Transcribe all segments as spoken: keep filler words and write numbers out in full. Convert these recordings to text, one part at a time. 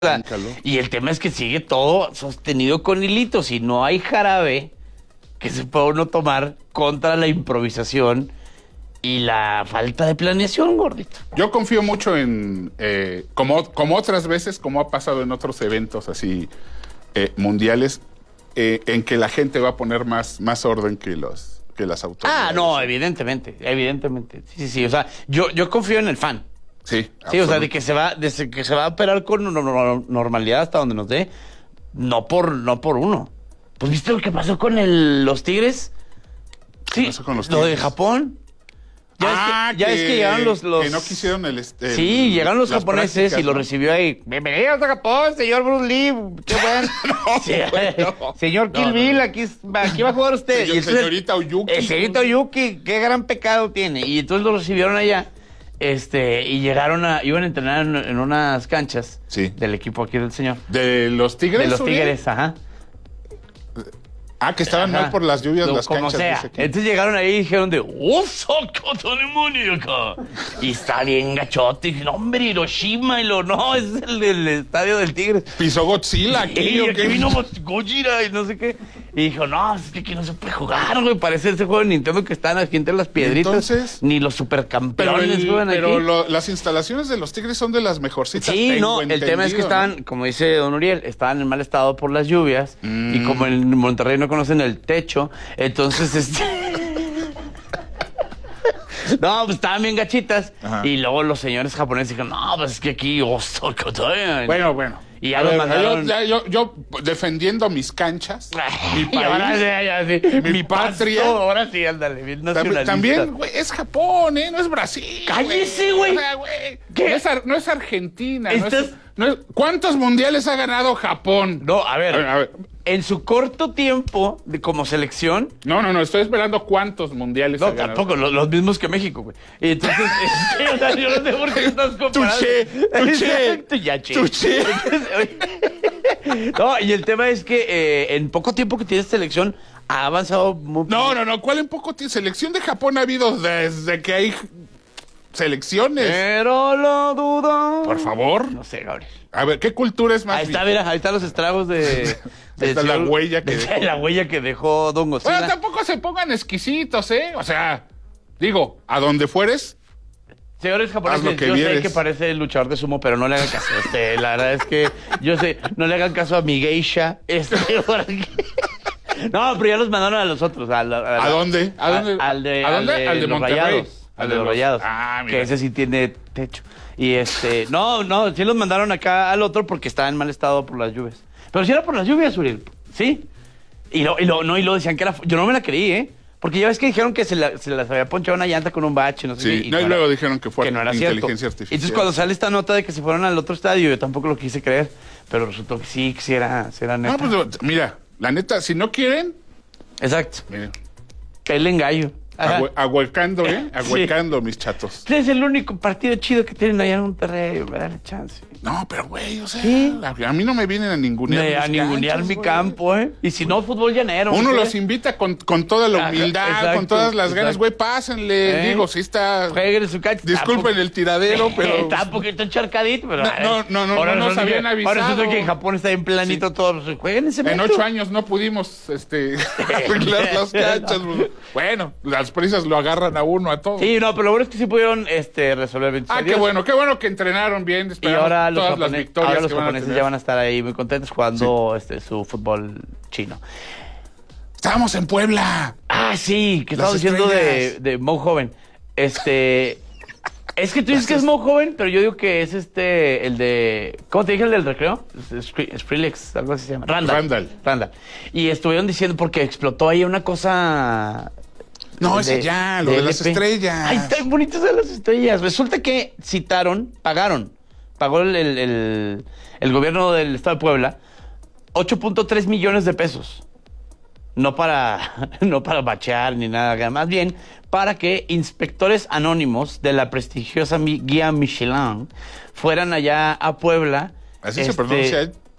Y el tema es que sigue todo sostenido con hilitos y no hay jarabe que se pueda uno tomar contra la improvisación y la falta de planeación, gordito. Yo confío mucho en, eh, como, como otras veces, como ha pasado en otros eventos así eh, mundiales, eh, en que la gente va a poner más, más orden que los que las autoridades. Ah, no, evidentemente, evidentemente. Sí, sí, sí. O sea, yo, yo confío en el fan. Sí, sí, o sea, de que se va, de que se va a operar con normalidad hasta donde nos dé, no por, no por uno. Pues viste lo que pasó con el, los Tigres. Sí, pasó con los Tigres? Lo de Japón. Ya, ah, es, que, ya que, es que llegaron los, los... que no quisieron el... el sí, llegaron los japoneses y ¿no? Lo recibió ahí. Bienvenidos a Japón, señor Bruce Lee. Qué bueno. no, sí, bueno. Señor Kill no, Bill, no. Aquí, aquí va a jugar usted. Señor, y entonces, señorita Oyuki. Eh, señorita Oyuki, qué gran pecado tiene. Y entonces lo recibieron allá. Este, y llegaron a, iban a entrenar en, en unas canchas sí. del equipo aquí del señor. ¿De los Tigres? De los Tigres, ajá. Ah, que estaban ajá. mal por las lluvias Lo, las como canchas. Sea. Entonces llegaron ahí y dijeron de, ¡oh, y está bien gachote. Y dije, no, hombre, Hiroshima, y lo, no, es el, el estadio del Tigres. Pisó Godzilla aquí. Y aquí vino Gojira y no sé qué. Y dijo, no, es que aquí no se puede jugar, güey. Parece ese juego de Nintendo que están aquí entre las piedritas. Entonces, ni los supercampeones pero el, juegan pero aquí. Lo, las instalaciones de los Tigres son de las mejorcitas. Sí, no, el tema es que estaban, ¿no? Como dice don Uriel, estaban en mal estado por las lluvias. Mm. Y como en Monterrey no conocen el techo, entonces este... No, pues estaban bien gachitas. Ajá. Y luego los señores japoneses dijeron, no, pues es que aquí... Bueno, bueno. Y ya los mandaron... yo, yo, yo defendiendo mis canchas, mi país, ahora ya, ya, sí. mi, mi patria. Pasto, ahora sí, ándale, bien nacionalista. También, güey, es Japón, ¿eh? No es Brasil. ¡Cállese, güey! O sea, güey, no es, no es Argentina. ¿Estás... No es, no es, ¿Cuántos mundiales ha ganado Japón? No, a ver, a ver, a ver. En su corto tiempo de, como selección... No, no, no, estoy esperando cuántos mundiales no, ha ganado. No, tampoco, los, los mismos que México, güey. Entonces, sí, o sea, yo no sé por qué estás comparando. Tuché, tuché, ya, che. tuché. No, y el tema es que eh, en poco tiempo que tienes selección ha avanzado muy... No, no, no, ¿cuál en poco tiempo? Selección de Japón ha habido desde que hay selecciones. Pero lo dudo. Por favor. No sé, Gabriel. A ver, ¿qué cultura es más? Ahí está, mira, ahí están los estragos de... de ahí está señor, la huella que de, dejó. La huella que dejó Don Godzilla. Bueno, tampoco se pongan exquisitos, ¿eh? O sea, digo, a donde fueres... Señores japoneses, yo vienes. Sé que parece luchador de sumo, pero no le hagan caso. Este, la verdad es que yo sé, no le hagan caso a mi geisha. Este, no, pero ya los mandaron a los otros. A, a, a, ¿A dónde? ¿A dónde? A, al de, ¿A dónde? Al de, al de los Rayados. Al de los Rayados. Ah, mira. Que ese sí tiene techo. Y este, no, no, sí los mandaron acá al otro porque estaba en mal estado por las lluvias. Pero si era por las lluvias, Uriel. Sí. Y lo, y lo, no, y lo decían que era. Yo no me la creí, ¿eh? Porque ya ves que dijeron que se, la, se las había ponchado una llanta con un bache, no sé sí, qué. Y, no, y luego dijeron que fue que no era inteligencia cierto. artificial. Entonces cuando sale esta nota de que se fueron al otro estadio, yo tampoco lo quise creer. Pero resultó que sí, que sí era, sí era neta. No, pues mira, la neta, si no quieren... Exacto. Miren. Caile en gallo. Ahue, ahuecando, ¿eh? Ahuecando, sí. Mis chatos. Este es el único partido chido que tienen allá en Monterrey, me dan chance. No, pero güey, o sea, ¿sí? a, a mí no me vienen a ningunear me, A ningunear canchas, mi wey. Campo, ¿eh? Y si no, fútbol llanero. Uno los invita con, con toda la humildad, exacto, con todas las exacto. ganas, güey, pásenle. ¿Eh? Digo, sí está... Jueguen en su cancha. Disculpen el tiradero, pero... Está un poquito encharcadito, pero... No, no, no, no, no nos habían avisado. Ahora resulta que en Japón está en planito sí. Todos. Jueguen ese En ocho años no pudimos, este, arreglar las canchas. Bueno, las prisas lo agarran a uno, a todos. Sí, no, pero lo bueno es que sí pudieron este, resolver. Ah, qué bueno, qué bueno que entrenaron bien. Y ahora los, todas las victorias ahora los japoneses ya van a estar ahí muy contentos jugando sí. este, su fútbol chino. Estábamos en Puebla. Ah, sí, que estaba diciendo de, de Mo Joven. Este... Es que tú dices que es Mo Joven, pero yo digo que es este, el de... ¿Cómo te dije el del recreo? Skrillex, algo así se llama. Randall. Randall. Randall. Y estuvieron diciendo, porque explotó ahí una cosa... No, ese de, ya, lo de, de las estrellas. Ay, están bonitas de las estrellas. Resulta que citaron, pagaron, pagó el, el, el, el gobierno del estado de Puebla ocho punto tres millones de pesos. No para, no para bachear ni nada, más bien para que inspectores anónimos de la prestigiosa guía Michelin fueran allá a Puebla. ¿Así este, se pronuncia?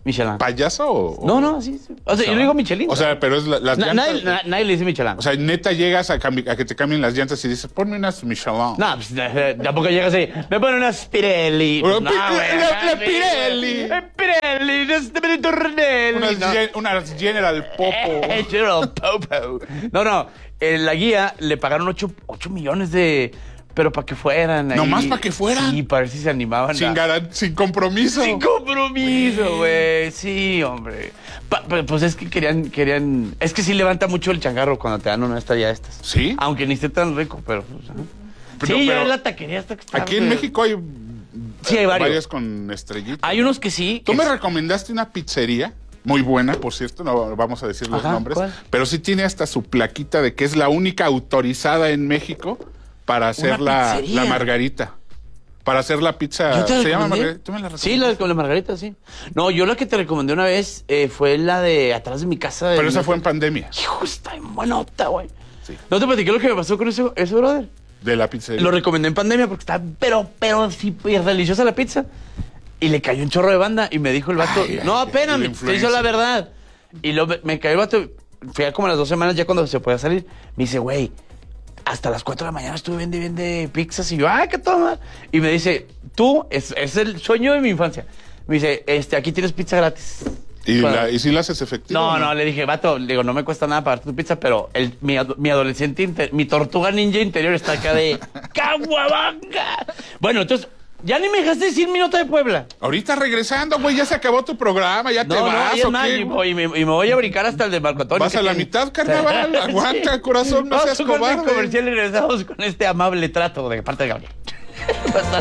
Michelin. ¿Payaso o...? No, no, sí. sí. O sea, yo le digo Michelin. O sea, pero es la, las Na- llantas... nadie, na- nadie le dice Michelin. O sea, neta llegas a, cambi- a que te cambien las llantas y dices, ponme unas Michelin. No, pues eh, tampoco llegas ahí. Me ponen unas Pirelli. Una No, Pi- güey, la- acá la sí, Pirelli. güey. Pirelli, unas de Tornelli. Unas, no. gen- unas General Popo. Eh, General Popo. No, no. En la guía le pagaron ocho millones de... Pero para que fueran. Ahí. ¿Nomás pa' que fueran? Sí, para ver si se animaban. Sin, a- garan- sin compromiso. Sin compromiso, güey. Sí, hombre. Pa- pa- pues es que querían, querían. Es que sí levanta mucho el changarro cuando te dan una estadía de estas. ¿Sí? Aunque ni esté tan rico, pero. Pues, ajá. Pero- sí, pero- ya es la taquería esta que está, Aquí en güey. México hay... Sí, hay varios. Varias con estrellitas. Hay unos que sí. Tú que me es- recomendaste una pizzería, muy buena, por cierto, no vamos a decir los Ajá, nombres, ¿cuál? pero sí tiene hasta su plaquita de que es la única autorizada en México para hacer la, pizzería. la margarita. Para hacer la pizza. ¿Yo te la ¿Se llama recomendé? margarita? ¿Tú me la Sí, la recomendaste? con la margarita, sí. No, yo la que te recomendé una vez eh, fue la de atrás de mi casa. de- Pero esa fue en pandemia, Hijo, está bien buenota, güey. Sí. ¿No te platiqué lo que me pasó con ese, ese brother? de la pizzería. Lo recomendé en pandemia porque estaba, pero, pero, sí, deliciosa la pizza. Y le cayó un chorro de banda y me dijo el vato, Ay, ay, no, ay, espérame, el te hizo influencer. la verdad. Y luego me, me cayó el vato, fui a como a las dos semanas ya cuando se podía salir. Me dice, güey, hasta las cuatro de la mañana estuve viendo y viendo pizzas. Y yo, ay, qué toma. Y me dice, tú, es, es el sueño de mi infancia. Me dice, este, aquí tienes pizza gratis. ¿Y, Bueno. la, ¿Y si la haces efectiva? No, no, le dije, vato, le digo, no me cuesta nada pagarte tu pizza, pero el, mi, ado- mi adolescente, inter- mi tortuga ninja interior está acá de ¡Caguabanga! Bueno, entonces, ya ni me dejaste decir mi nota de Puebla. Ahorita regresando, güey, ya se acabó tu programa, ya te No, no, vas, y es ¿o más, qué? y, voy- y me, y me voy a brincar hasta el de Marco Antonio. Vas que a la tiene- mitad, carnaval, aguanta, corazón, no Vamos seas a un corte cobarde. comercial y regresamos con este amable trato de parte de Gabriel. Hasta